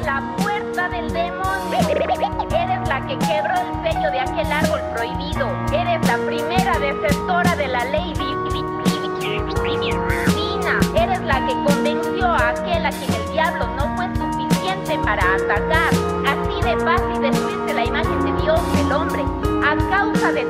La puerta del demonio. Eres la que quebró el sello de aquel árbol prohibido. Eres la primera desertora de la ley divina. Eres la que convenció a aquel a quien el diablo no fue suficiente para atacar. Así de fácil destruirse la imagen de Dios, el hombre, a causa de